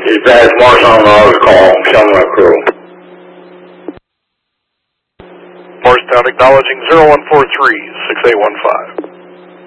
Dispatch, Morris on the other call, show me my crew. Morristown acknowledging 0143-6815.